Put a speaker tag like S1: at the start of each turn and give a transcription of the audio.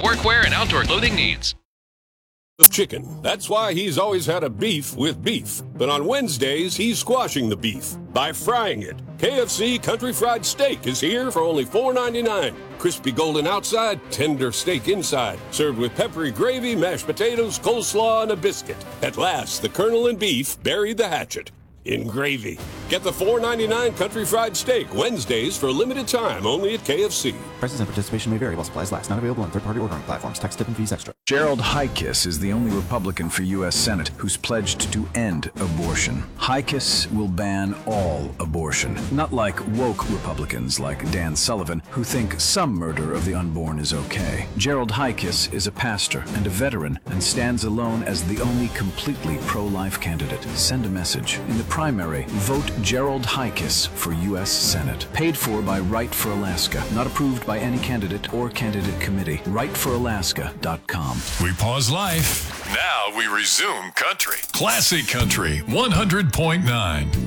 S1: workwear, and outdoor clothing needs.
S2: Of chicken. That's why he's always had a beef with beef. But on Wednesdays, he's squashing the beef by frying it. KFC Country Fried Steak is here for only $4.99. Crispy golden outside, tender steak inside. Served with peppery gravy, mashed potatoes, coleslaw, and a biscuit. At last, the Colonel and beef buried the hatchet in gravy. Get the $4.99 Country Fried Steak Wednesdays for a limited time only at KFC.
S3: Prices and participation may vary while supplies last. Not available on third-party ordering platforms. Tax, tip, and fees extra.
S4: Gerald Hikiss is the only Republican for U.S. Senate who's pledged to end abortion. Hikiss will ban all abortion, not like woke Republicans like Dan Sullivan who think some murder of the unborn is okay. Gerald Hikiss is a pastor and a veteran and stands alone as the only completely pro-life candidate. Send a message. In the primary, vote Gerald Hikiss for U.S. Senate. Paid for by Right for Alaska. Not approved by any candidate or candidate committee. RightForAlaska.com.
S5: We pause life. Now we resume country. Classic Country 100.9.